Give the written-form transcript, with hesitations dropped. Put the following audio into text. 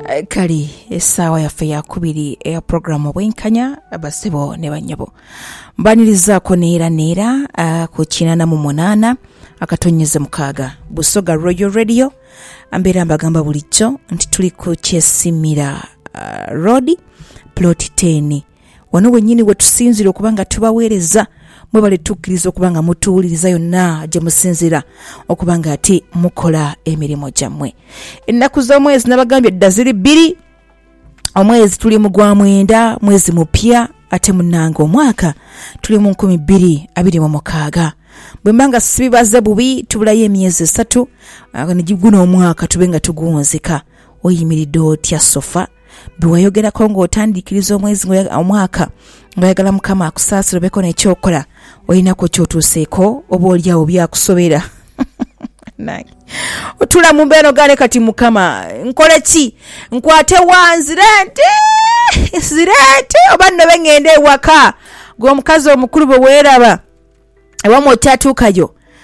Kali esawa yaffe yakubiri eya programu bwenkanya abasebo ne banyabo mbanirizaako neera ku 88 akatonyeze mukaaga Busoga Royal Radio ambeera mbagamba bulijjo nti tuli ku Kyesimira Road plot 10 wano wennyini wetusinzira okubanga tubaweereza mwebale tukkiriza okubanga mutuwuliriza yonna gye musinzira okubanga ati mukola emirimu gyammwe. Ennaku z'omwezi nabagambye dda ziri 2 omwezi tuli mu gwa 9 mwezi mupya ate munnanga omwaka tuli mu 2026 bwe mbanga sibibaze bubi tubulayo emyezi 3 negiguno omwaka tube nga tugunzika oyimiridde otya sofa biwayogerako ng'otandikiriza omwezi omwaka ng'ayagala mukama akusaasira beko n'ekyokola olinako kyotuuseeko oba oliawo byakusobera otula mu mbeera gane kati mukama nkole ki nkwate wanzirente oba nnobe ngende ewaka gw'omukazi omukulu bwe weeraba ewamu okyatuukayo